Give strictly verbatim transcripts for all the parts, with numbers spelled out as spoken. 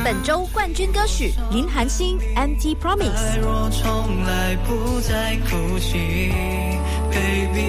本周冠军歌曲林寒心 Empty Promise。 若从来不再哭泣 Baby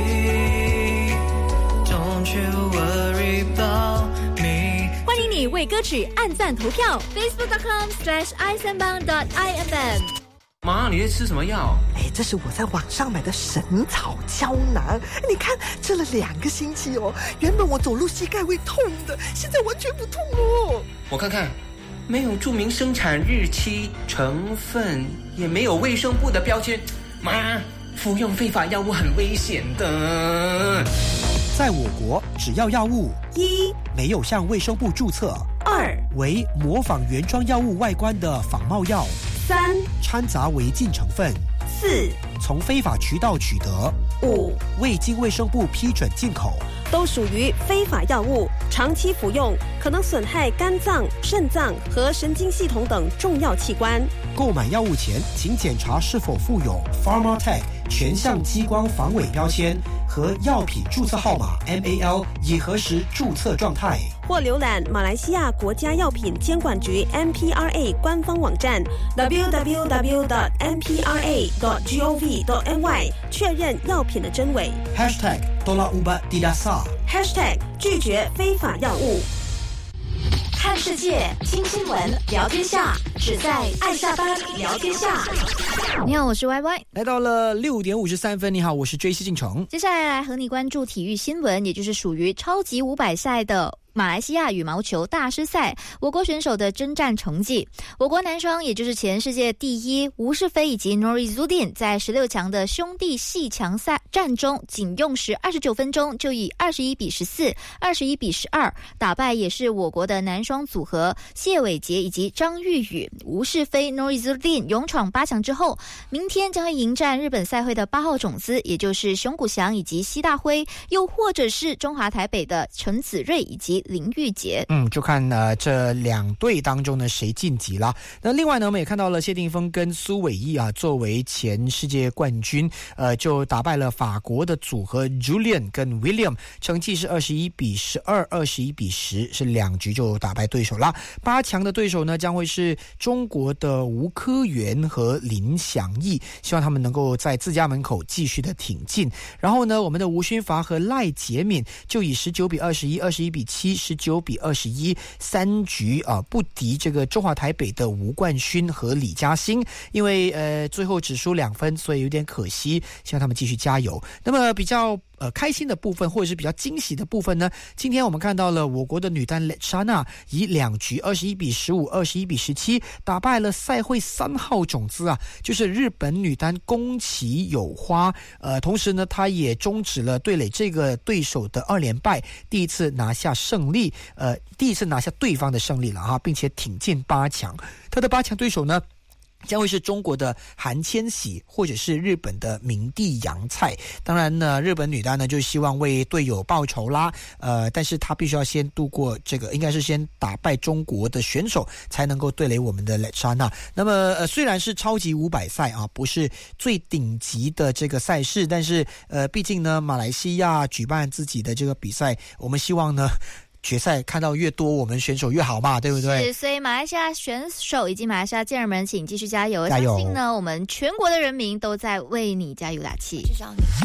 Don't you worry about me。 欢迎你为歌曲按赞投票 facebook dot com slash i s a n b a n g dot i f m。 妈，你在吃什么药？ 哎，这是我在网上买的神草胶囊，你看吃了两个星期哦，原本我走路膝盖会痛的，现在完全不痛哦。 我看看，没有注明生产日期、成分，也没有卫生部的标签。妈，服用非法药物很危险的。 在我国，只要药物一没有向卫生部注册， 二为模仿原装药物外观的仿冒药， 三掺杂违禁成分， 四从非法渠道取得， 五未经卫生部批准进口， 都属于非法药物，长期服用可能损害肝脏、肾脏和神经系统等重要器官。 购买药物前，请检查是否附有 Pharmatech 全项激光防伪标签和药品注册号码 M A L， 以核实注册状态。 或浏览马来西亚国家药品监管局 M P R A 官方网站 double-u double-u double-u dot m p r a dot gov dot m y 确认药品的真伪。 Hashtag Tolak Ubat Tidak Sah Hashtag 拒绝非法药物。 看世界，听新闻，聊天下，只在爱下班聊天下。你好，我是 Y Y。 来到了六点五十三分，你好，我是 J C 进城。 接下来来和你关注体育新闻，也就是属于超级五百赛的马来西亚羽毛球大师赛，我国选手的征战成绩。我国男双，也就是前世界第一吴世飞以及 Norizuddin 在十六强的兄弟系强赛战中，仅用时二十九分钟就以二十一比十四、二十一比十二打败也是我国的男双组合谢伟杰以及张玉宇。吴世飞 Norizuddin 勇闯八强之后，明天将会迎战日本赛会的八号种子，也就是熊谷翔以及西大辉，又或者是中华台北的陈子睿以及林玉杰。 嗯，就看呃这两队当中呢谁晋级啦。那另外呢，我们也看到了谢定峰跟苏伟毅啊，作为前世界冠军，呃，就打败了法国的组合 Julian 跟 William， 成绩是二十一比十二、二十一比十，是两局就打败对手啦。八强的对手呢，将会是中国的吴科元和林祥义，希望他们能够在自家门口继续的挺进。然后呢，我们的吴勋发和赖洁敏就以十九比二十一、二十一比七、十九比二十一三局啊不敌这个中华台北的吴冠勋和李嘉欣，因为呃最后只输两分，所以有点可惜，希望他们继续加油。那么比较呃，开心的部分或者是比较惊喜的部分呢，今天我们看到了我国的女单蕾莎娜以两局二十一比十五、二十一比十七打败了赛会三号种子啊，就是日本女单宫崎友花。呃，同时呢，她也终止了对垒这个对手的二连败，第一次拿下胜利，呃，第一次拿下对方的胜利了哈，并且挺进八强。她的八强对手呢，将会是中国的韩千玺或者是日本的明地洋菜。当然呢，日本女单呢就希望为队友报仇啦，呃，但是她必须要先度过这个，应该是先打败中国的选手，才能够对垒我们的蕾莎娜。那么呃，虽然是超级五百赛啊，不是最顶级的这个赛事，但是呃，毕竟呢，马来西亚举办自己的这个比赛，我们希望呢，决赛看到越多，我们选手越好嘛，对不对？ 是，所以马来西亚选手以及马来西亚健儿们，请继续加油！ 加油！ 相信呢，我们全国的人民都在为你加油打气。